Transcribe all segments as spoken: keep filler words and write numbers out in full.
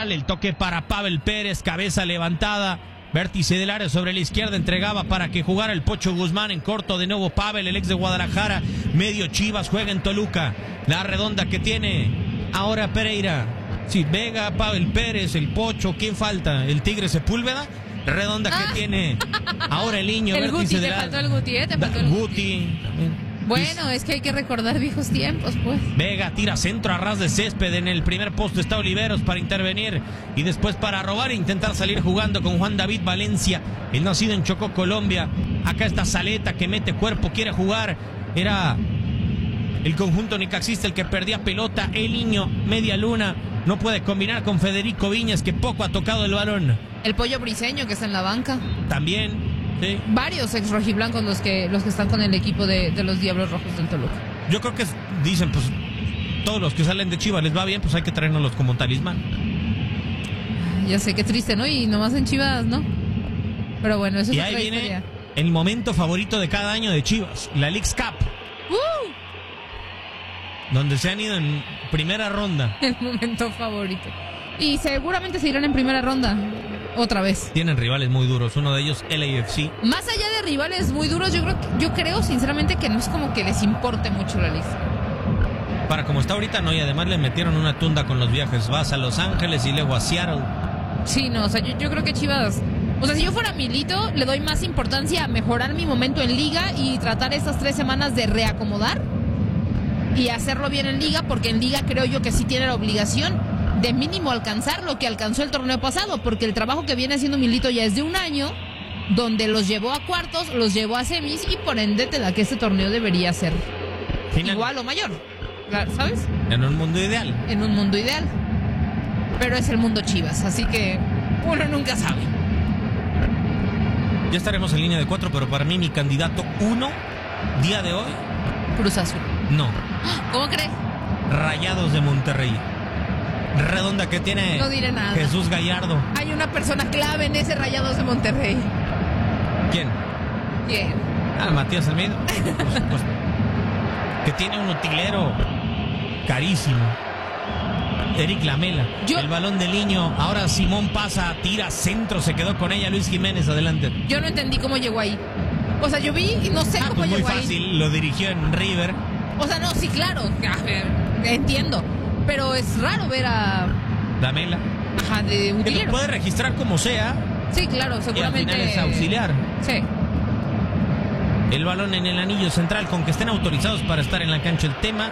lateral, el toque para Pavel Pérez, cabeza levantada, vértice del área sobre la izquierda, entregaba para que jugara el Pocho Guzmán en corto, de nuevo Pavel, el ex de Guadalajara, medio Chivas, juega en Toluca, la redonda que tiene ahora Pereira, sí, Vega, Pavel Pérez, el Pocho, ¿quién falta? ¿El Tigre Sepúlveda? Redonda que ah. tiene ahora el niño, el Guti, te faltó el Guti, ¿eh? Te faltó el Guti. Bueno, es que hay que recordar viejos tiempos, pues. Vega tira centro a ras de césped. En el primer posto está Oliveros para intervenir. Y después para robar e intentar salir jugando con Juan David Valencia, el nacido en Chocó, Colombia. Acá está Zaleta que mete cuerpo, quiere jugar. Era el conjunto necaxista el que perdía pelota. El niño, media luna. No puede combinar con Federico Viñas, que poco ha tocado el balón. El Pollo Briseño, que está en la banca. También. Sí. Varios ex rojiblancos los que los que están con el equipo de, de los Diablos Rojos del Toluca. Yo creo que dicen, pues, todos los que salen de Chivas les va bien, pues hay que traernoslos como talismán. Ya sé, qué triste, ¿no? Y nomás en Chivas, ¿no? Pero bueno, eso y es ahí otra viene historia. El momento favorito de cada año de Chivas, la Leagues Cup. ¡Uh! Donde se han ido en primera ronda. El momento favorito. Y seguramente se irán en primera ronda. Otra vez. Tienen rivales muy duros, uno de ellos L A F C. Más allá de rivales muy duros, yo creo, yo creo sinceramente que no es como que les importe mucho la lista. Para como está ahorita, no, y además le metieron una tunda con los viajes. Vas a Los Ángeles y luego a Seattle. Sí, no, o sea, yo, yo creo que Chivas... O sea, si yo fuera Milito, le doy más importancia a mejorar mi momento en Liga y tratar estas tres semanas de reacomodar y hacerlo bien en Liga, porque en Liga creo yo que sí tiene la obligación de mínimo alcanzar lo que alcanzó el torneo pasado, porque el trabajo que viene haciendo Milito ya es de un año, donde los llevó a cuartos, los llevó a semis, y por ende te da que este torneo debería ser Final. Igual o mayor, ¿sabes? En un mundo ideal. En un mundo ideal. Pero es el mundo Chivas, así que uno nunca sabe. Ya estaremos en línea de cuatro, pero para mí mi candidato uno, día de hoy... Cruz Azul. No. ¿Cómo crees? Rayados de Monterrey. Redonda que tiene no diré nada. Jesús Gallardo. Hay una persona clave en ese Rayados de Monterrey. ¿Quién? ¿Quién? Ah, Matías Almeida. Por supuesto. Que tiene un utilero carísimo. Eric Lamela. Yo, el balón del niño. Ahora Simón pasa, tira, centro, se quedó con ella Luis Jiménez, adelante. Yo no entendí cómo llegó ahí. O sea, yo vi y no sé ah, cómo pues llegó muy fácil, ahí. Lo dirigió en River. O sea, no, sí, claro. A ver, entiendo. Pero es raro ver a... Lamela. Ajá, de utilero. Que lo puede registrar como sea. Sí, claro, seguramente. Y al final es auxiliar. Sí. El balón en el anillo central, con que estén autorizados para estar en la cancha. El tema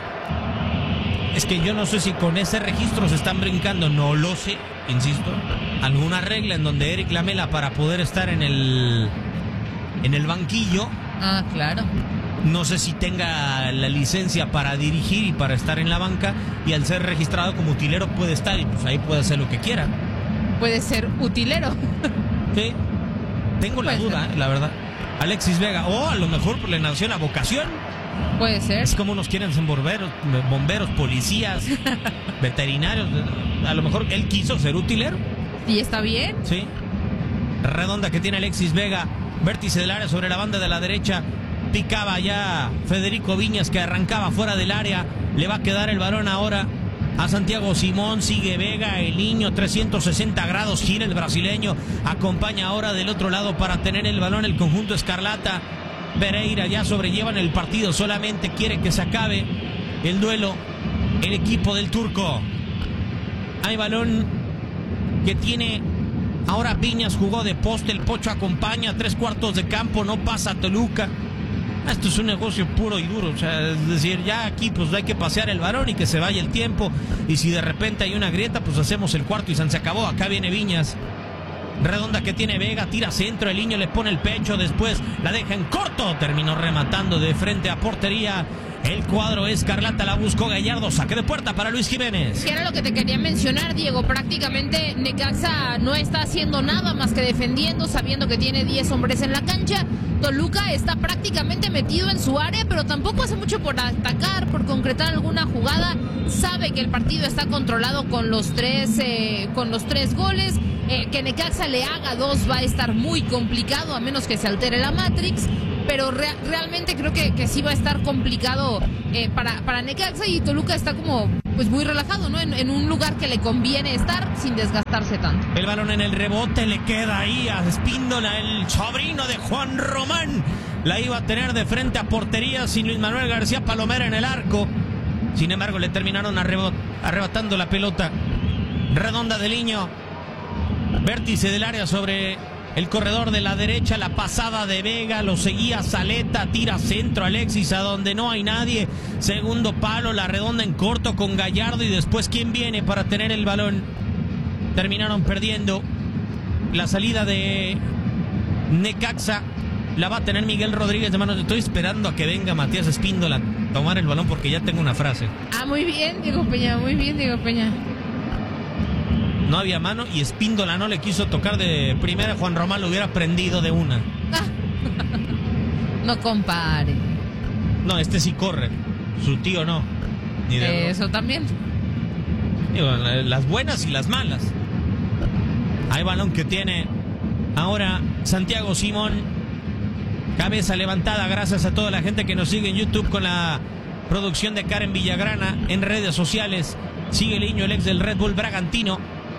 es que yo no sé si con ese registro se están brincando, no lo sé, insisto. Alguna regla en donde Eric Lamela, para poder estar en el en el banquillo. Ah, claro. No sé si tenga la licencia para dirigir y para estar en la banca, y al ser registrado como utilero puede estar y pues ahí puede hacer lo que quiera. Puede ser utilero. Sí, tengo la puede duda, eh, la verdad. Alexis Vega, o oh, a lo mejor le nació la vocación. Puede ser. Es como nos quieren ser bomberos, bomberos, policías, veterinarios. A lo mejor él quiso ser utilero. Y está bien. Sí. Redonda que tiene Alexis Vega, vértice del área sobre la banda de la derecha. Picaba ya Federico Viñas, que arrancaba fuera del área. Le va a quedar el balón ahora a Santiago Simón. Sigue Vega, el niño, trescientos sesenta grados, gira el brasileño. Acompaña ahora del otro lado para tener el balón el conjunto escarlata. Pereira ya sobrellevan el partido, solamente quiere que se acabe el duelo el equipo del turco. Hay balón que tiene ahora Viñas, jugó de poste, el Pocho acompaña, tres cuartos de campo, no pasa Toluca. Esto es un negocio puro y duro, o sea, es decir, ya aquí pues hay que pasear el balón y que se vaya el tiempo, y si de repente hay una grieta, pues hacemos el cuarto y se acabó. Acá viene Viñas. Redonda que tiene Vega, tira centro, el niño le pone el pecho, después la deja en corto, terminó rematando de frente a portería. El cuadro escarlata, la buscó Gallardo, saque de puerta para Luis Jiménez. Que era lo que te quería mencionar, Diego. Prácticamente Necaxa no está haciendo nada más que defendiendo, sabiendo que tiene diez hombres en la cancha. Toluca está prácticamente metido en su área, pero tampoco hace mucho por atacar, por concretar alguna jugada. Sabe que el partido está controlado con los tres, eh, con los tres goles. Eh, que Necaxa le haga dos va a estar muy complicado, a menos que se altere la Matrix. pero re- realmente creo que, que sí va a estar complicado eh, para, para Necaxa, y Toluca está como pues muy relajado, ¿no? En, en un lugar que le conviene estar sin desgastarse tanto. El balón en el rebote le queda ahí a Espíndola, el sobrino de Juan Román. La iba a tener de frente a portería sin Luis Manuel García Palomera en el arco. Sin embargo, le terminaron arrebot- arrebatando la pelota. Redonda de Liño. Vértice del área sobre el corredor de la derecha, la pasada de Vega, lo seguía Zaleta, tira centro Alexis a donde no hay nadie, segundo palo, la redonda en corto con Gallardo, y después ¿quién viene para tener el balón? Terminaron perdiendo. La salida de Necaxa la va a tener Miguel Rodríguez de manos. Estoy esperando a que venga Matías Espíndola a tomar el balón porque ya tengo una frase. Ah, muy bien, Diego Peña, muy bien, Diego Peña. No había mano y Espíndola no le quiso tocar de primera. Juan Román lo hubiera prendido de una. Ah. No compare. No, este sí corre. Su tío no. Ni de Eso también. Digo, las buenas y las malas. Hay balón que tiene ahora Santiago Simón. Cabeza levantada, gracias a toda la gente que nos sigue en YouTube con la producción de Karen Villagrana en redes sociales. Sigue Liño, el ex del Red Bull Bragantino.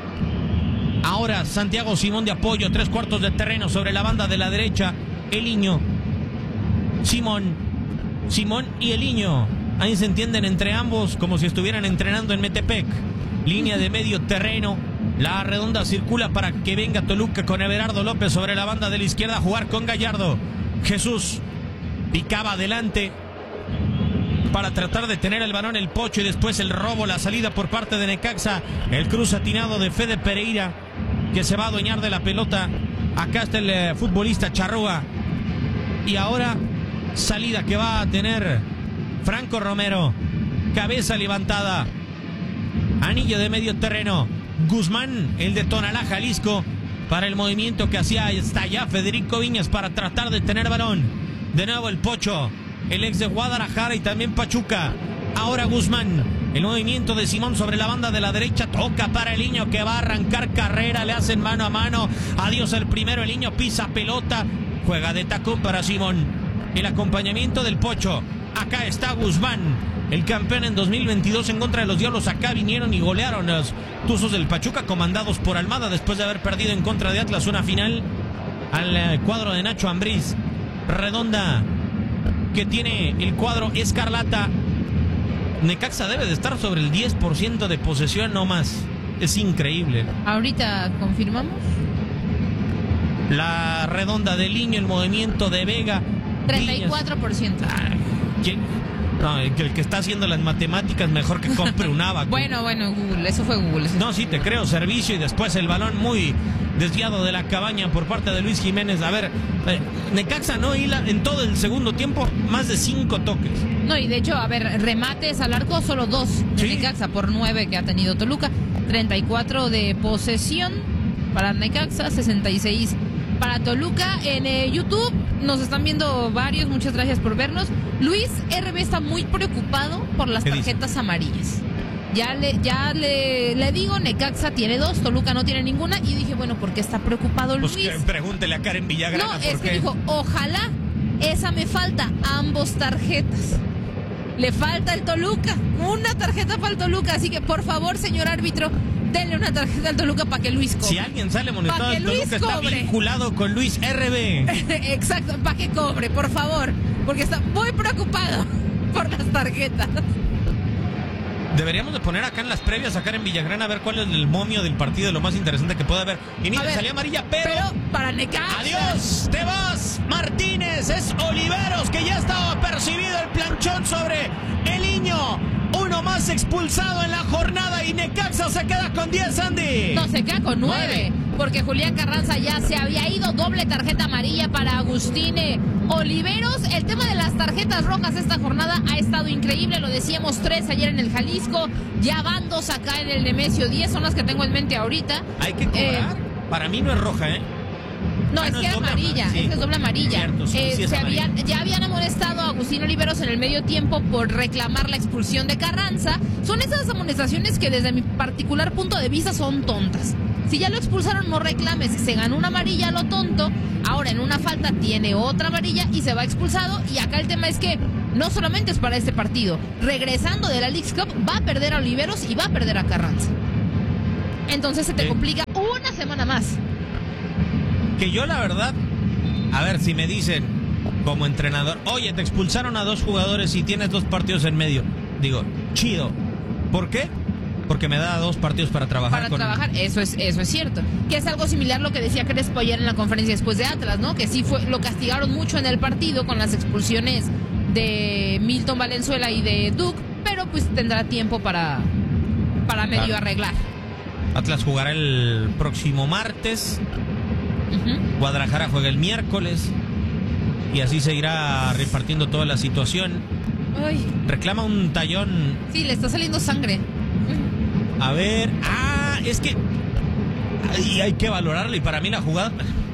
Ahora Santiago Simón de apoyo, tres cuartos de terreno sobre la banda de la derecha. Eliño, Simón, Simón y Eliño. Ahí se entienden entre ambos como si estuvieran entrenando en Metepec. Línea de medio terreno. La redonda circula para que venga Toluca con Everardo López sobre la banda de la izquierda a jugar con Gallardo. Jesús picaba adelante para tratar de tener el balón el Pocho, y después el robo, la salida por parte de Necaxa, el cruce atinado de Fede Pereira, que se va a adueñar de la pelota. Acá está el eh, futbolista Charrúa, y ahora salida que va a tener Franco Romero, cabeza levantada, anillo de medio terreno, Guzmán, el de Tonalá, Jalisco, para el movimiento que hacía hasta allá Federico Viñas para tratar de tener balón. De nuevo el Pocho, el ex de Guadalajara y también Pachuca. Ahora Guzmán, el movimiento de Simón sobre la banda de la derecha, toca para el Niño que va a arrancar carrera, le hacen mano a mano, adiós el primero, el Niño pisa pelota, juega de tacón para Simón, el acompañamiento del Pocho. Acá está Guzmán, el campeón en dos mil veintidós en contra de los Diablos. Acá vinieron y golearon los Tuzos del Pachuca, comandados por Almada, después de haber perdido en contra de Atlas una final al cuadro de Nacho Ambriz. Redonda que tiene el cuadro escarlata. Necaxa debe de estar sobre el diez por ciento de posesión, no más. Es increíble. Ahorita confirmamos. La redonda de Liño, el movimiento de Vega. treinta y cuatro por ciento. Ay, ¿quién? No, el que, el que está haciendo las matemáticas mejor que compre un abaco. Bueno, bueno, Google, eso fue Google. Eso. No, sí, te creo, servicio, y después el balón muy desviado de la cabaña por parte de Luis Jiménez. A ver, eh, Necaxa no hila en todo el segundo tiempo más de cinco toques. No, y de hecho, a ver, remates al arco, solo dos de ¿Sí? Necaxa por nueve que ha tenido Toluca. treinta y cuatro de posesión para Necaxa, sesenta y seis para Toluca. En eh, YouTube nos están viendo varios, muchas gracias por vernos. Luis R B está muy preocupado por las tarjetas dice? amarillas. Ya le ya le, le digo, Necaxa tiene dos, Toluca no tiene ninguna, y dije, bueno, ¿por qué está preocupado Luis? Pues que pregúntele a Karen Villagrana. No, ¿por es qué? que dijo, ojalá esa me falta, ambos tarjetas. Le falta el Toluca, una tarjeta para el Toluca, así que por favor, señor árbitro, denle una tarjeta al Toluca para que Luis cobre. Si alguien sale amonestado, el Toluca está vinculado con Luis R B. Exacto, para que cobre, por favor, porque está muy preocupado por las tarjetas. Deberíamos de poner acá en las previas a Karen Villagrana a ver cuál es el momio del partido, lo más interesante que pueda haber. Y mira, salía amarilla, pero... Pero para Necaxa. ¡Adiós! ¡Te vas! Martínez, es Oliveros, que ya estaba percibido el planchón sobre el Niño. Uno más expulsado en la jornada y Necaxa se queda con diez, Andy. No, se queda con nueve, porque Julián Carranza ya se había ido. Doble tarjeta amarilla para Agustine Oliveros. El tema de las tarjetas rojas esta jornada ha estado increíble. Lo decíamos, tres ayer en el Jalisco. Ya van dos acá en el Nemesio diez. Son las que tengo en mente ahorita. Hay que cobrar. Eh, Para mí no es roja, ¿eh? No, Ah, es no, que es era doble amarilla, ama- sí. es que es doble amarilla. Cierto, sí, Eh, sí es se amarilla. habían, ya habían amonestado a Agustín Oliveros en el medio tiempo por reclamar la expulsión de Carranza. Son esas amonestaciones que desde mi particular punto de vista son tontas. Si ya lo expulsaron, no reclames. Se ganó una amarilla a lo tonto, ahora en una falta tiene otra amarilla y se va expulsado. Y acá el tema es que no solamente es para este partido. Regresando de la Leagues Cup, va a perder a Oliveros y va a perder a Carranza. Entonces se te Sí. complica una semana más. Que yo la verdad, a ver, si me dicen como entrenador, oye, te expulsaron a dos jugadores y tienes dos partidos en medio, digo, chido. ¿Por qué? Porque me da dos partidos para trabajar. Para con... trabajar, eso es, eso es cierto. Que es algo similar a lo que decía Crespo ayer en la conferencia después de Atlas, ¿no? Que sí fue, lo castigaron mucho en el partido con las expulsiones de Milton Valenzuela y de Duke, pero pues tendrá tiempo para, para medio Claro. arreglar. Atlas jugará el próximo martes, Ujú. Guadalajara juega el miércoles y así se irá repartiendo toda la situación. Ay, Reclama un tallón. sí, le está saliendo sangre. A ver, ah, es que ahí hay que valorarlo y para mí la jugada,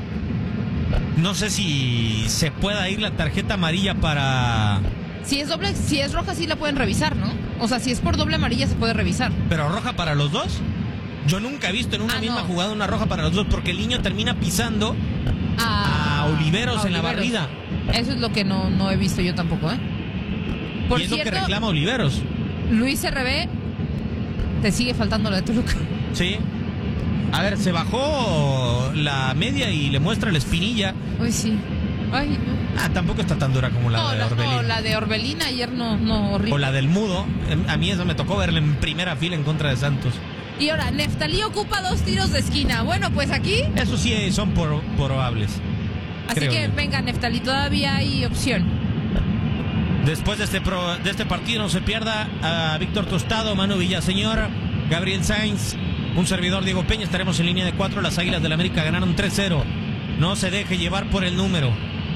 no sé si se pueda ir la tarjeta amarilla para, Si es doble, si es roja sí la pueden revisar, ¿no? O sea, si es por doble amarilla se puede revisar. pero roja para los dos. Yo nunca he visto en una Ah, misma no. jugada una roja para los dos porque el niño termina pisando A, a Oliveros a en la Oliveros. barrida. Eso es lo que no, no he visto yo tampoco, ¿eh? Por Y es lo cierto, que reclama Oliveros. Luis R B, te sigue faltando la de Toluca. Sí. A ver, se bajó la media y le muestra la espinilla. Uy, sí. Ay, no. Ah, tampoco está tan dura como la No, de la, Orbelín. no, la de Orbelín ayer no, no, horrible. O la del Mudo. Em, A mí eso me tocó verla en primera fila en contra de Santos. Y ahora, Neftalí ocupa dos tiros de esquina. Bueno, pues aquí, Eso sí eh, son por- probables. así creo que yo. venga, Neftalí, todavía hay opción. Después de este, pro- de este partido no se pierda a Víctor Tostado, Manu Villaseñor, Gabriel Sainz, un servidor Diego Peña. Estaremos en línea de cuatro. Las Águilas del América ganaron tres cero. No se deje llevar por el número.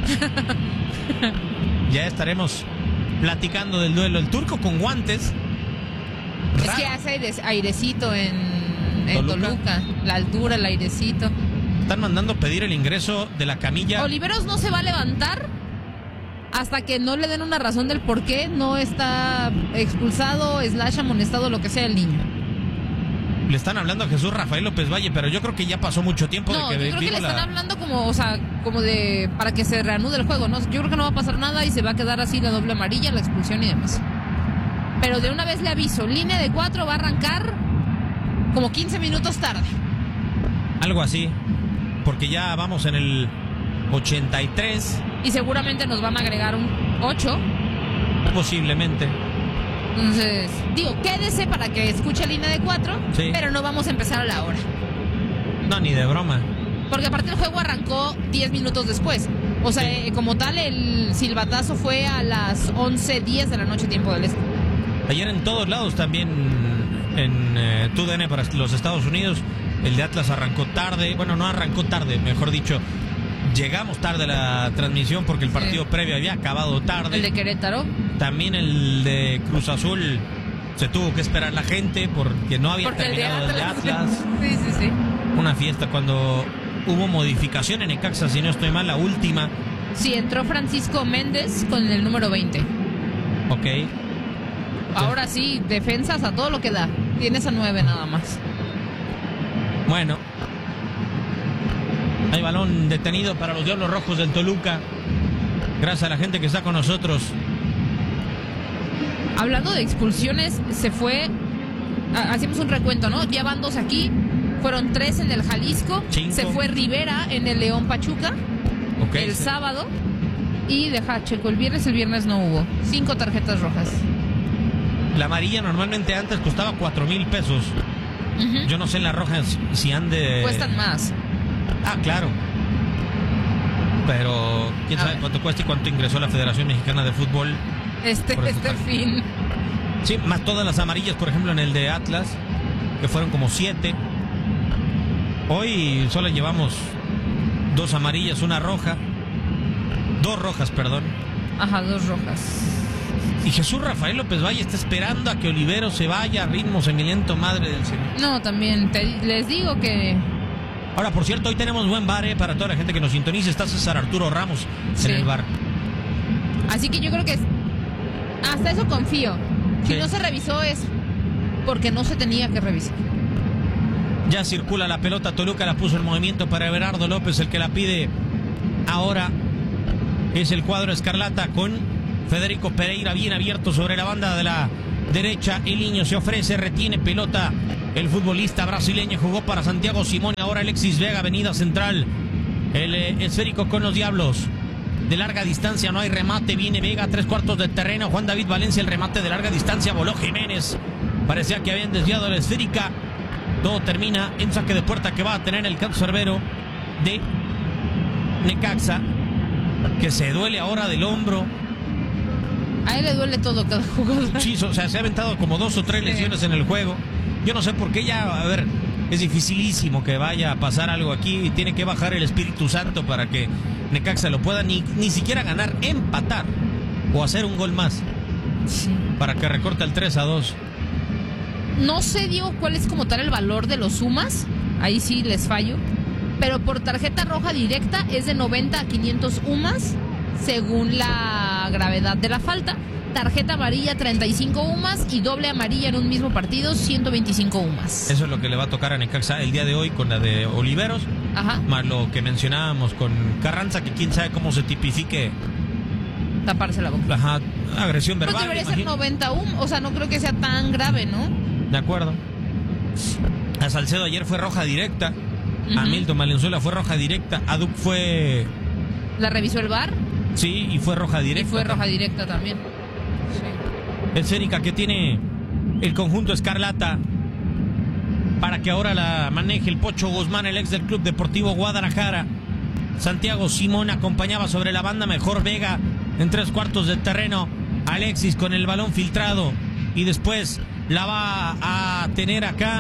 Ya estaremos platicando del duelo. El turco con guantes. Es Raro. que hace aire- airecito en, en ¿Toluca? Toluca. La altura, el airecito. Están mandando pedir el ingreso de la camilla. Oliveros no se va a levantar hasta que no le den una razón del por qué no está expulsado, slash amonestado, lo que sea el niño. Le están hablando a Jesús Rafael López Valle, pero yo creo que ya pasó mucho tiempo No, de yo que creo que vimos le están la... hablando como, o sea, como de para que se reanude el juego, ¿no? Yo creo que no va a pasar nada y se va a quedar así la doble amarilla, la expulsión y demás. Pero de una vez le aviso, línea de cuatro va a arrancar como quince minutos tarde. Algo así, porque ya vamos en el ochenta y tres, Y seguramente nos van a agregar un ocho. posiblemente. Entonces, digo, quédese para que escuche línea de cuatro, Sí. pero no vamos a empezar a la hora. No, ni de broma. Porque aparte el juego arrancó diez minutos después. O sea, Sí. eh, como tal, el silbatazo fue a las once diez de la noche, tiempo del este. Ayer en todos lados también en eh, T U D N para los Estados Unidos, el de Atlas arrancó tarde. Bueno, no arrancó tarde, mejor dicho, llegamos tarde a la transmisión porque el partido Sí. previo había acabado tarde. El de Querétaro. También el de Cruz Azul se tuvo que esperar la gente porque no había Porque el de terminado el de Atlas. Atlas. Sí, sí, sí. Una fiesta cuando hubo modificación en Necaxa, si no estoy mal, la última. Sí, entró Francisco Méndez con el número veinte. Ok. Ahora sí, defensas a todo lo que da. Tienes a nueve nada más. Bueno. Hay balón detenido para los Diablos Rojos del Toluca. Gracias a la gente que está con nosotros. Hablando de expulsiones, se fue... ha- Hacemos un recuento, ¿no? Ya van dos aquí. Fueron tres en el Jalisco. Cinco. Se fue Rivera en el León Pachuca. Ok. el sí. sábado. Y deja, checo, el viernes, el viernes no hubo. Cinco tarjetas rojas. La amarilla normalmente antes costaba cuatro mil pesos. Ujú. Yo no sé en las rojas si han de... Cuestan más. Ah, claro. Pero quién A sabe ver. cuánto cuesta y cuánto ingresó la Federación Mexicana de Fútbol. Este, Por eso este tal. fin. Sí, más todas las amarillas, por ejemplo, en el de Atlas, que fueron como siete. Hoy solo llevamos dos amarillas, una roja. Dos rojas, perdón. Ajá, dos rojas. Y Jesús Rafael López Valle está esperando a que Olivero se vaya a ritmo sangriento, madre del Señor. No, también te- les digo que Ahora, por cierto, hoy tenemos buen bar, ¿eh? Para toda la gente que nos sintoniza. Está César Arturo Ramos Sí. en el bar. Así que yo creo que hasta eso confío. Si Sí. no se revisó es porque no se tenía que revisar. Ya circula la pelota, Toluca la puso en movimiento para Everardo López, el que la pide ahora es el cuadro escarlata con Federico Pereira bien abierto sobre la banda de la derecha. El niño se ofrece, retiene pelota. El futbolista brasileño jugó para Santiago Simón. Ahora Alexis Vega, avenida central. El eh, esférico con los Diablos. De larga distancia no hay remate. Viene Vega, tres cuartos de terreno. Juan David Valencia, el remate de larga distancia. Voló Jiménez. Parecía que habían desviado la esférica. Todo termina en saque de puerta que va a tener el cancerbero de Necaxa, que se duele ahora del hombro. A él le duele todo cada jugador. Sí, o sea, se ha aventado como dos o tres Sí. lesiones en el juego. Yo no sé por qué ya, a ver, es dificilísimo que vaya a pasar algo aquí. Tiene que bajar el Espíritu Santo para que Necaxa lo pueda ni, ni siquiera ganar, empatar o hacer un gol más Sí. para que recorte el tres a dos. No sé, Diego, cuál es como tal el valor de los sumas. Ahí sí les fallo. Pero por tarjeta roja directa es de noventa a quinientos U M A S según la gravedad de la falta. Tarjeta amarilla treinta y cinco U M A S y doble amarilla en un mismo partido ciento veinticinco U M A S. Eso es lo que le va a tocar a Necaxa el día de hoy con la de Oliveros, Ajá, más lo que mencionábamos con Carranza, que quién sabe cómo se tipifique. taparse la boca. Ajá, agresión Pues verbal. debería me ser imagino. noventa U M A S, o sea, no creo que sea tan grave, ¿no? De acuerdo. A Salcedo ayer fue roja directa. A Ujú. Milton Valenzuela fue roja directa. A Duc fue. La revisó el V A R Sí, y fue roja y directa. fue roja directa también. Sí. Esférica que tiene el conjunto escarlata para que ahora la maneje el Pocho Guzmán, el ex del Club Deportivo Guadalajara. Santiago Simón acompañaba sobre la banda, mejor Vega en tres cuartos de terreno. Alexis con el balón filtrado y después la va a tener acá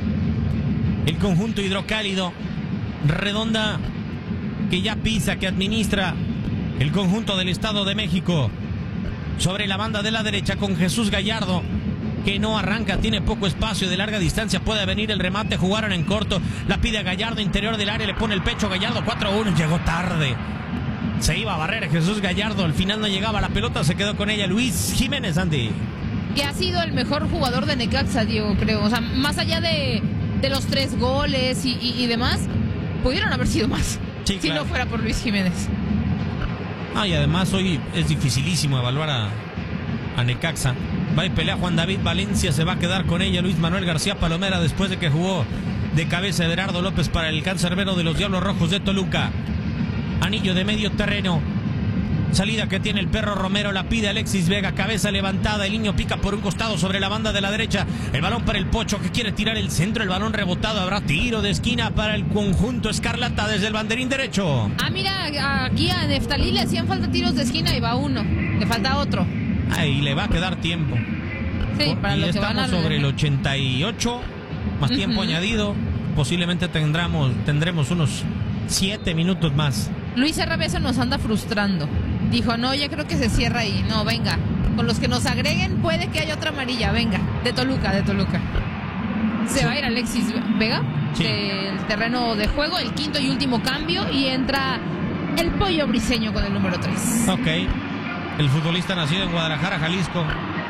el conjunto hidrocálido. Redonda que ya pisa, que administra el conjunto del Estado de México. Sobre la banda de la derecha con Jesús Gallardo, que no arranca, tiene poco espacio de larga distancia, puede venir el remate, jugaron en corto, la pide a Gallardo, interior del área, le pone el pecho Gallardo, cuatro a uno, llegó tarde. Se iba a barrer Jesús Gallardo, al final no llegaba la pelota, se quedó con ella Luis Jiménez, Andy. Que ha sido el mejor jugador de Necaxa, Diego, creo. O sea, más allá de, de los tres goles y, y, y demás, pudieron haber sido más. Sí, si claro. no fuera por Luis Jiménez. Ah, y además hoy es dificilísimo evaluar a, a Necaxa. Va y pelea Juan David Valencia, se va a quedar con ella Luis Manuel García Palomera después de que jugó de cabeza Everardo López para el cancerbero de los Diablos Rojos de Toluca. Anillo de medio terreno. Salida que tiene el perro Romero, la pide Alexis Vega, cabeza levantada, el niño pica por un costado sobre la banda de la derecha, el balón para el Pocho que quiere tirar el centro, el balón rebotado, habrá tiro de esquina para el conjunto escarlata desde el banderín derecho. Ah, mira, aquí a Neftalí le hacían falta tiros de esquina y va uno. Le falta otro. Ahí le va a quedar tiempo. Sí, para y lo que van a... estamos sobre el ochenta y ocho, más tiempo Ujú. añadido, posiblemente tendremos, tendremos unos siete minutos más. Luis R B se nos anda frustrando. Dijo, no, ya creo que se cierra ahí. No, venga. Con los que nos agreguen puede que haya otra amarilla. Venga, de Toluca, de Toluca. Se Sí. va a ir Alexis Vega Sí. del terreno de juego, el quinto y último cambio, y entra el Pollo Briseño con el número tres. Ok. El futbolista nacido en Guadalajara, Jalisco,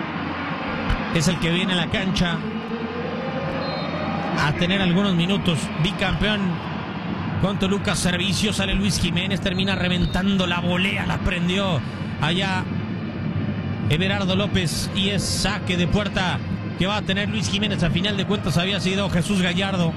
es el que viene a la cancha a tener algunos minutos. Bicampeón con Toluca, servicio, sale Luis Jiménez, termina reventando la volea, la prendió allá Everardo López y es saque de puerta que va a tener Luis Jiménez. A final de cuentas había sido Jesús Gallardo.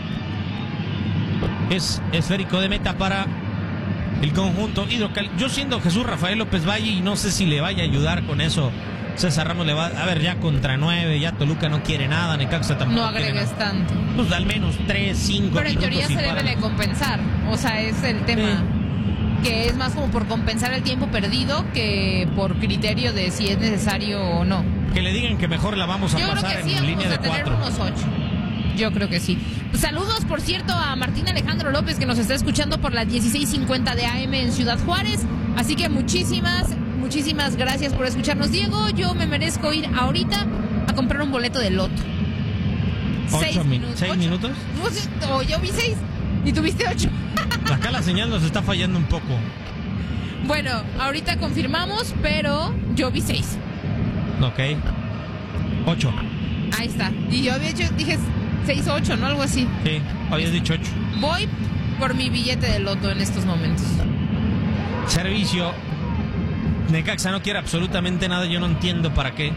Es esférico de meta para el conjunto hidrocal. Yo siendo Jesús Rafael López Valle y no sé si le vaya a ayudar con eso. César Ramos le va a ver ya contra nueve, ya Toluca no quiere nada, Necaxa tampoco No quiere agregues nada. tanto. Pues al menos tres, cinco Pero en minutos teoría y se debe para. de compensar. O sea, es el tema. Que es más como por compensar el tiempo perdido que por criterio de si es necesario o no. Que le digan que mejor la vamos a Yo creo pasar que en sí, vamos línea a de tener cuatro. unos ocho. Yo creo que sí. Saludos, por cierto, a Martín Alejandro López, que nos está escuchando por la dieciséis cincuenta de A M en Ciudad Juárez. Así que muchísimas, muchísimas gracias por escucharnos. Diego, yo me merezco ir ahorita a comprar un boleto de loto. Ocho Seis min- minutos. ¿Seis Ocho. minutos? Pues, oh, yo vi seis. Y tuviste ocho. Acá la señal nos está fallando un poco. Bueno, ahorita confirmamos, pero yo vi seis. Ok. Ocho. Ahí está. Y yo había hecho, dije seis, ocho, ¿no? Algo así. Sí, habías dicho ocho. Voy por mi billete de loto en estos momentos. Servicio. Necaxa no quiere absolutamente nada, yo no entiendo para qué.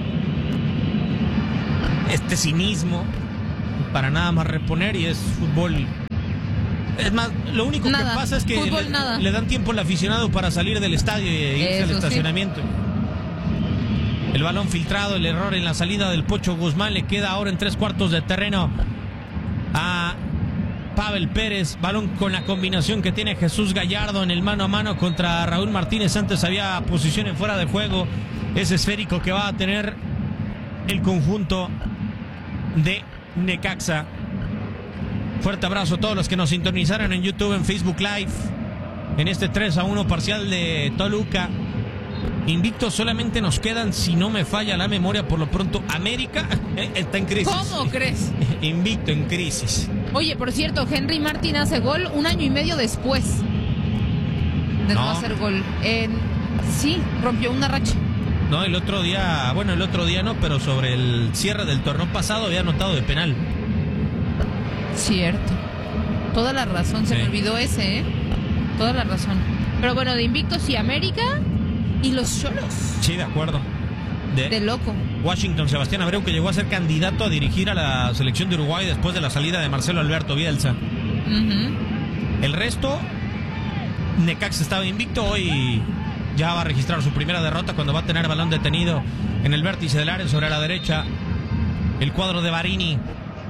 Este cinismo para nada más reponer y es fútbol. Es más, lo único nada. que pasa es que fútbol, le, nada. le dan tiempo al aficionado para salir del estadio y irse Eso al estacionamiento. Sí. El balón filtrado, el error en la salida del Pocho Guzmán, le queda ahora en tres cuartos de terreno a Pavel Pérez. Balón con la combinación que tiene Jesús Gallardo en el mano a mano contra Raúl Martínez. Antes había posición en fuera de juego. Ese esférico que va a tener el conjunto de Necaxa. Fuerte abrazo a todos los que nos sintonizaron en YouTube, en Facebook Live, en este tres a uno parcial de Toluca. Invicto solamente nos quedan, si no me falla la memoria, por lo pronto América eh, está en crisis. ¿Cómo crees? Invicto en crisis. Oye, por cierto, Henry Martín hace gol un año y medio después de no, no hacer gol. En... Sí, rompió una racha. No, el otro día, bueno, el otro día no, pero sobre el cierre del torneo pasado había anotado de penal. Cierto. Toda la razón, se sí. me olvidó ese, ¿eh? Toda la razón. Pero bueno, de invictos y América y los Cholos. Sí, de acuerdo. De, de loco. Washington Sebastián Abreu, que llegó a ser candidato a dirigir a la selección de Uruguay después de la salida de Marcelo Alberto Bielsa. Uh-huh. El resto, Necaxa estaba invicto, hoy ya va a registrar su primera derrota cuando va a tener balón detenido en el vértice del área sobre la derecha. El cuadro de Barini.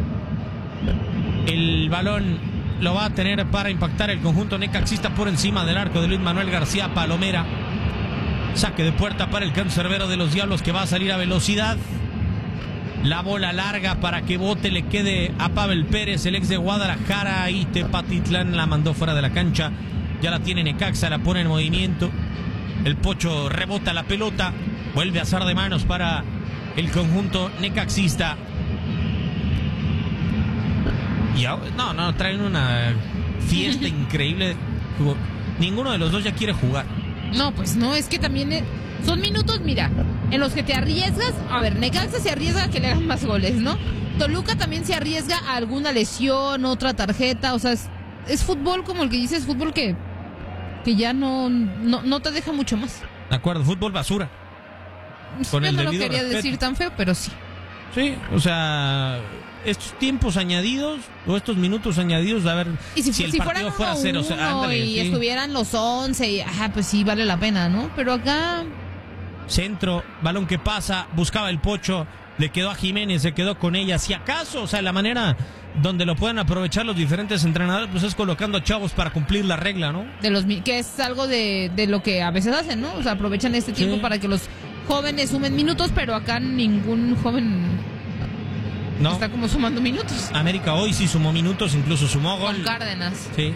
El balón lo va a tener para impactar el conjunto necaxista por encima del arco de Luis Manuel García Palomera. Saque de puerta para el cancerbero de los Diablos, que va a salir a velocidad. La bola larga para que bote, le quede a Pavel Pérez, el ex de Guadalajara, y Tepatitlán la mandó fuera de la cancha. Ya la tiene Necaxa, la pone en movimiento. El Pocho rebota la pelota, vuelve a zar de manos para el conjunto necaxista. Y ahora, no, no, traen una fiesta increíble. Ninguno de los dos ya quiere jugar. No, pues no, es que también es, son minutos, mira, en los que te arriesgas. A ver, Necaxa se arriesga a que le hagan más goles, ¿no? Toluca también se arriesga a alguna lesión, otra tarjeta. O sea, es, es fútbol como el que dices, fútbol que, que ya no, no, no te deja mucho más. De acuerdo, fútbol basura. Con Yo el no lo quería respeto. decir tan feo, pero sí. Sí, o sea, estos tiempos añadidos o estos minutos añadidos, a ver y si, si el si partido fuera cero, o sea, ándale, y sí. estuvieran los once, y, ajá, pues sí vale la pena, ¿no? Pero acá centro, balón que pasa, buscaba el Pocho, le quedó a Jiménez, se quedó con ella. Si acaso, o sea, la manera donde lo pueden aprovechar los diferentes entrenadores, pues es colocando chavos para cumplir la regla, ¿no? De los que es algo de, de lo que a veces hacen, ¿no? O sea, aprovechan este tiempo sí. para que los jóvenes sumen minutos, pero acá ningún joven no está como sumando minutos. América hoy sí sumó minutos, incluso sumó gol. Con Cárdenas. Sí.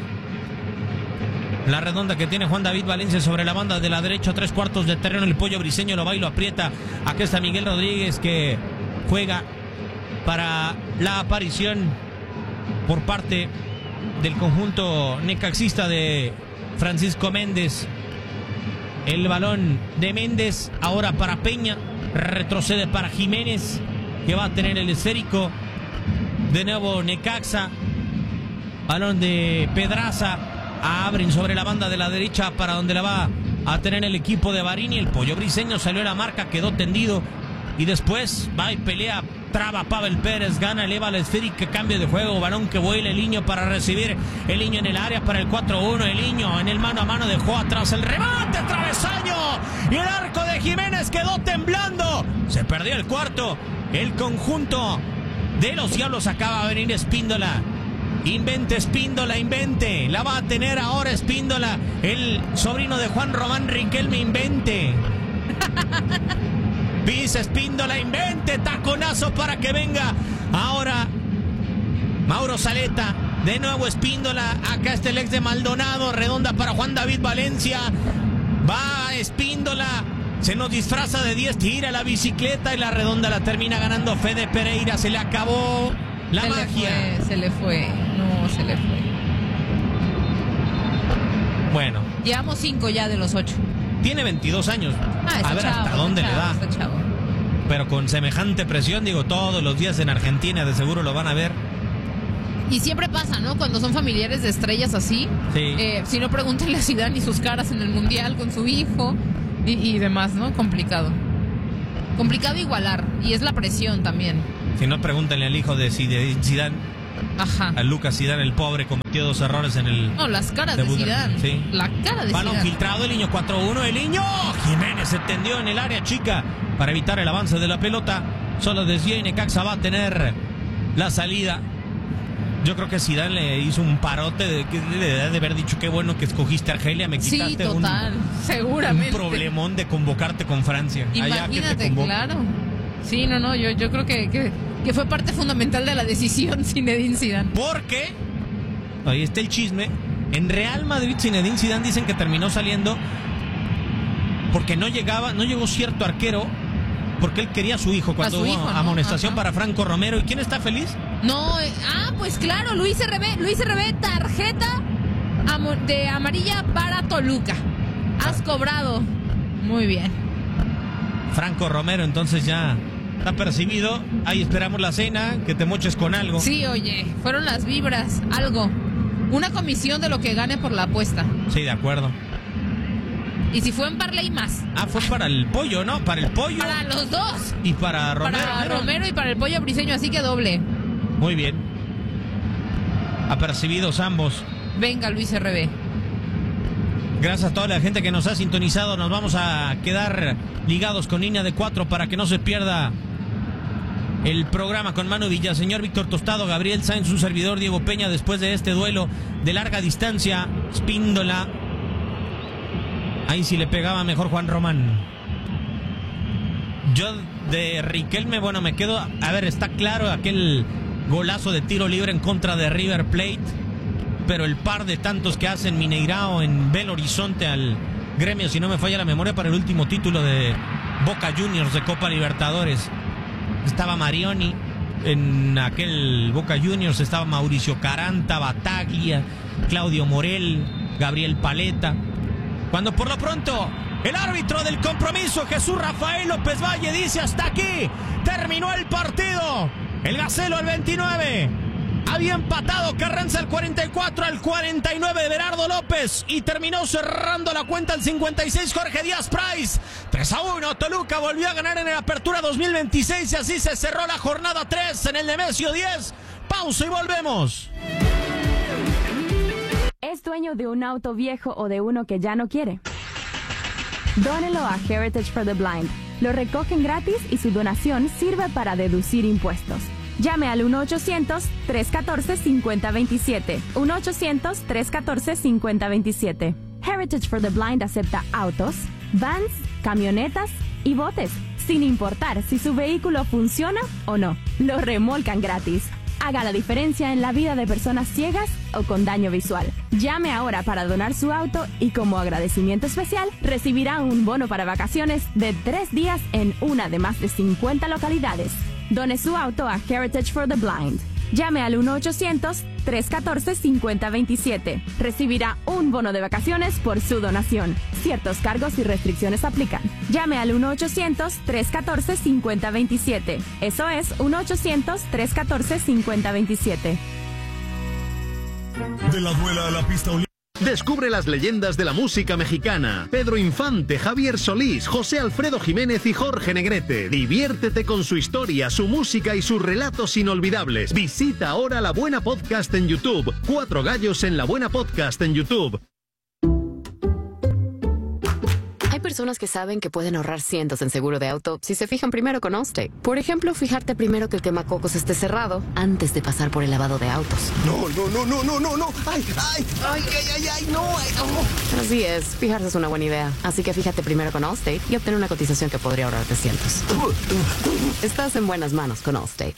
La redonda que tiene Juan David Valencia sobre la banda de la derecha, tres cuartos de terreno, el Pollo Briseño lo va y lo aprieta. Aquí está Miguel Rodríguez, que juega para la aparición por parte del conjunto necaxista de Francisco Méndez. El balón de Méndez ahora para Peña, retrocede para Jiménez, que va a tener el esférico. De nuevo Necaxa, balón de Pedraza, abren sobre la banda de la derecha para donde la va a tener el equipo de Barini. El Pollo Briseño salió a la marca, quedó tendido y después va y pelea, traba Pavel Pérez, gana, eleva la esférica, cambio de juego, balón que vuela el Niño para recibir, el Niño en el área para el cuatro uno, el Niño en el mano a mano dejó atrás el remate, travesaño, y el arco de Jiménez quedó temblando, se perdió el cuarto. El conjunto de los Diablos acaba de venir Espíndola. Invente Espíndola, invente. La va a tener ahora Espíndola, el sobrino de Juan Román Riquelme, invente. Pisa Espíndola, invente. Taconazo para que venga ahora Mauro Zaleta. De nuevo Espíndola. Acá está el ex de Maldonado. Redonda para Juan David Valencia. Va Espíndola. Se nos disfraza de diez, tira la bicicleta y la redonda la termina ganando Fede Pereira. Se le acabó la se magia. Le fue, se le fue, no, se le fue. Bueno. Llevamos cinco ya de los ocho. Tiene veintidós años. Ah, a ver chavo, hasta dónde chavo, le da. está chavo. Pero con semejante presión, digo, todos los días en Argentina de seguro lo van a ver. Y siempre pasa, ¿no? Cuando son familiares de estrellas así. Sí. Eh, si no, pregúntenle a Zidane y sus caras en el Mundial con su hijo y, y demás, ¿no? Complicado. Complicado igualar. Y es la presión también. Si no, pregúntenle al hijo de Zidane. Ajá. A Lucas Zidane, el pobre, cometió dos errores en el... No, las caras de Zidane. Sí. La cara de Balón Zidane. filtrado, el niño cuatro uno, el niño Jiménez se tendió en el área chica para evitar el avance de la pelota. Solo desvió y Necaxa va a tener la salida. Yo creo que Zidane le hizo un parote de, que le debe de haber dicho qué bueno que escogiste a Argelia, me quitaste sí, total, un, seguramente. un problemón de convocarte con Francia. Imagínate, claro. Sí, no, no, yo, yo creo que, que, que fue parte fundamental de la decisión Zinedine Zidane. Porque, ahí está el chisme, en Real Madrid Zinedine Zidane dicen que terminó saliendo porque no llegaba, no llegó cierto arquero, porque él quería a su hijo cuando su hubo hijo, ¿no? amonestación Ajá. para Franco Romero. ¿Y quién está feliz? No, eh, ah, pues claro, Luis R B, Luis R B, tarjeta amo, de amarilla para Toluca. Has cobrado. Muy bien. Franco Romero, entonces ya está percibido. Ahí esperamos la cena, que te moches con algo. Sí, oye, fueron las vibras, algo. Una comisión de lo que gane por la apuesta. Sí, de acuerdo. Y si fue en Parley, más. Ah, fue para el pollo, ¿no? Para el pollo. Para los dos. Y para Romero. Para ¿no? Romero y para el pollo briseño, así que doble. Muy bien. Apercibidos ambos. Venga, Luis R B. Gracias a toda la gente que nos ha sintonizado. Nos vamos a quedar ligados con línea de cuatro para que no se pierda el programa con Manu Villaseñor, Víctor Tostado, Gabriel Sáenz, su servidor Diego Peña, después de este duelo de larga distancia. Spíndola. Ahí sí le pegaba mejor Juan Román. Yo de Riquelme, bueno, me quedo... A ver, está claro aquel golazo de tiro libre en contra de River Plate, pero el par de tantos que hacen Mineirao en Belo Horizonte al Gremio, si no me falla la memoria, para el último título de Boca Juniors de Copa Libertadores. Estaba Marioni en aquel Boca Juniors, estaba Mauricio Caranta, Bataglia, Claudio Morel, Gabriel Paleta. Cuando por lo pronto el árbitro del compromiso, Jesús Rafael López Valle, dice: hasta aquí terminó el partido. El Gacelo al veintinueve. Había empatado Carranza al cuarenta y cuatro, al cuarenta y nueve de Berardo López, y terminó cerrando la cuenta al cincuenta y seis Jorge Díaz Price. tres a uno, Toluca volvió a ganar en el Apertura dos mil veintiséis y así se cerró la jornada tres en el Nemesio diez. Pausa y volvemos. ¿Es dueño de un auto viejo o de uno que ya no quiere? Dónelo a Heritage for the Blind. Lo recogen gratis y su donación sirve para deducir impuestos. Llame al uno ochocientos, tres uno cuatro, cinco cero dos siete. uno ochocientos, tres uno cuatro, cinco cero dos siete. Heritage for the Blind acepta autos, vans, camionetas y botes, sin importar si su vehículo funciona o no. Lo remolcan gratis. Haga la diferencia en la vida de personas ciegas o con daño visual. Llame ahora para donar su auto y como agradecimiento especial recibirá un bono para vacaciones de tres días en una de más de cincuenta localidades. Done su auto a Heritage for the Blind. Llame al uno ochocientos, tres uno cuatro, cinco cero dos siete. Recibirá un bono de vacaciones por su donación. Ciertos cargos y restricciones aplican. Llame al uno ochocientos, tres uno cuatro, cinco cero dos siete. Eso es uno ochocientos, tres uno cuatro, cinco cero dos siete. De la duela a la pista olímpica. Descubre las leyendas de la música mexicana. Pedro Infante, Javier Solís, José Alfredo Jiménez y Jorge Negrete. Diviértete con su historia, su música y sus relatos inolvidables. Visita ahora La Buena Podcast en YouTube. Cuatro gallos en La Buena Podcast en YouTube. Hay personas que saben que pueden ahorrar cientos en seguro de auto si se fijan primero con Allstate. Por ejemplo, fijarte primero que el quemacocos esté cerrado antes de pasar por el lavado de autos. No, no, no, no, no, no, no. Ay, ay, ay, ay, ay, ay, no, ay, no. Así es, fijarse es una buena idea. Así que fíjate primero con Allstate y obtén una cotización que podría ahorrarte cientos. Estás en buenas manos con Allstate.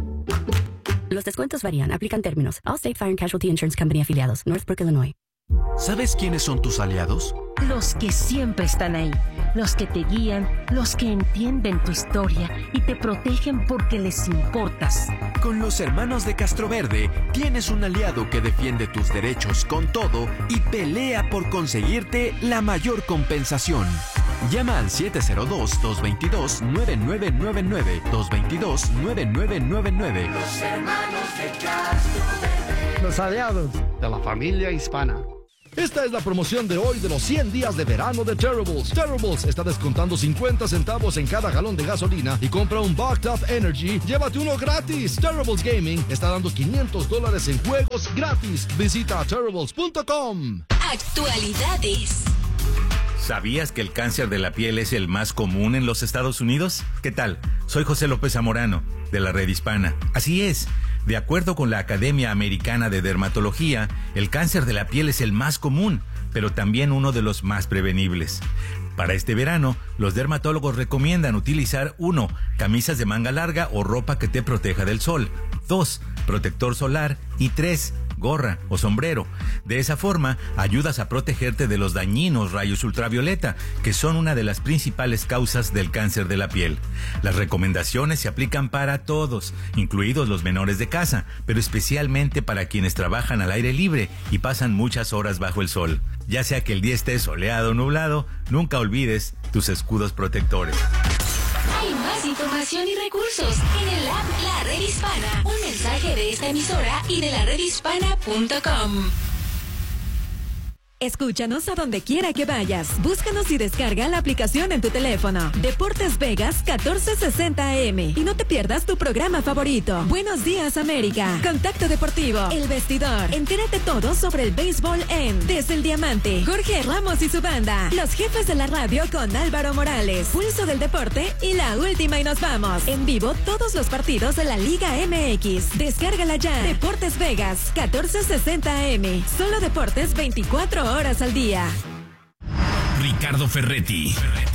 Los descuentos varían. Aplican términos. Allstate Fire and Casualty Insurance Company afiliados. Northbrook, Illinois. ¿Sabes quiénes son tus aliados? Los que siempre están ahí, los que te guían, los que entienden tu historia y te protegen porque les importas. Con los hermanos de Castroverde tienes un aliado que defiende tus derechos con todo y pelea por conseguirte la mayor compensación. Llama al siete cero dos, dos dos dos, nueve nueve nueve nueve, dos dos dos, nueve nueve nueve nueve. Los hermanos de Castroverde. Los aliados de la familia hispana. Esta es la promoción de hoy de los cien días de verano de Terribles. Terribles está descontando cincuenta centavos en cada galón de gasolina y compra un Bucked Up Energy, llévate uno gratis. Terribles Gaming está dando quinientos dólares en juegos gratis. Visita terribles punto com. Actualidades. ¿Sabías que el cáncer de la piel es el más común en los Estados Unidos? ¿Qué tal? Soy José López Zamorano, de la Red Hispana. Así es. De acuerdo con la Academia Americana de Dermatología, el cáncer de la piel es el más común, pero también uno de los más prevenibles. Para este verano, los dermatólogos recomiendan utilizar uno, camisas de manga larga o ropa que te proteja del sol. dos, protector solar. Y tres, gorra o sombrero. De esa forma, ayudas a protegerte de los dañinos rayos ultravioleta, que son una de las principales causas del cáncer de la piel. Las recomendaciones se aplican para todos, incluidos los menores de casa, pero especialmente para quienes trabajan al aire libre y pasan muchas horas bajo el sol. Ya sea que el día esté soleado o nublado, nunca olvides tus escudos protectores. Hay más información y recursos en el app La Red Hispana. Un mensaje de esta emisora y de la red hispana punto com. Escúchanos a donde quiera que vayas. Búscanos y descarga la aplicación en tu teléfono. Deportes Vegas catorce sesenta A M. Y no te pierdas tu programa favorito. Buenos días, América. Contacto Deportivo. El Vestidor. Entérate todo sobre el béisbol en Desde el Diamante. Jorge Ramos y su banda. Los Jefes de la Radio con Álvaro Morales. Pulso del Deporte y La Última y Nos Vamos. En vivo todos los partidos de la Liga M X. Descárgala ya. Deportes Vegas catorce sesenta A M. Solo deportes veinticuatro horas al día. Ricardo Ferretti,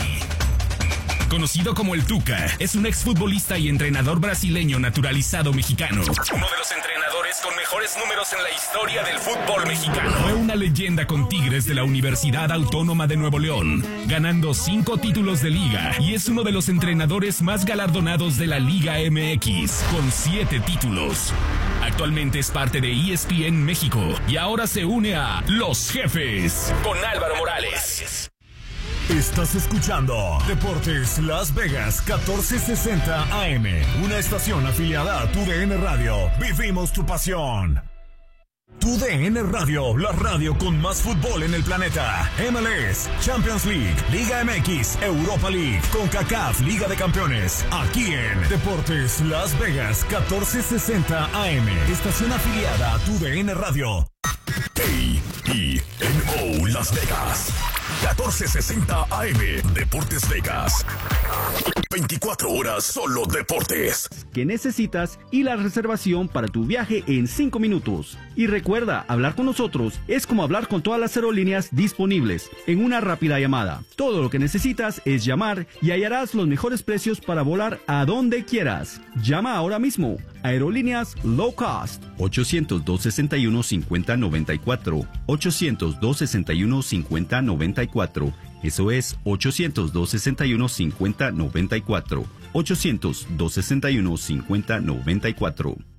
conocido como el Tuca, es un exfutbolista y entrenador brasileño naturalizado mexicano. Uno de los entrenadores con mejores números en la historia del fútbol mexicano. Fue una leyenda con Tigres de la Universidad Autónoma de Nuevo León, ganando cinco títulos de liga, y es uno de los entrenadores más galardonados de la Liga M X, con siete títulos. Actualmente es parte de E S P N México y ahora se une a Los Jefes con Álvaro Morales. Estás escuchando Deportes Las Vegas catorce sesenta A M, una estación afiliada a Tu D N Radio. Vivimos tu pasión. Tu D N Radio, la radio con más fútbol en el planeta. M L S, Champions League, Liga M X, Europa League, CONCACAF, Liga de Campeones. Aquí en Deportes Las Vegas catorce sesenta A M, estación afiliada a Tu D N Radio. A E N O Las Vegas catorce sesenta A M, Deportes Vegas. veinticuatro horas solo deportes. ¿Qué necesitas? Y la reservación para tu viaje en cinco minutos. Y recuerda, hablar con nosotros es como hablar con todas las aerolíneas disponibles en una rápida llamada. Todo lo que necesitas es llamar y hallarás los mejores precios para volar a donde quieras. Llama ahora mismo. Aerolíneas Low Cost. ochocientos, dos sesenta y uno, cincuenta noventa y cuatro. ochocientos, dos sesenta y uno, cincuenta noventa y cuatro. Eso es ochocientos, dos sesenta y uno, cincuenta noventa y cuatro. ochocientos, dos sesenta y uno, cincuenta noventa y cuatro.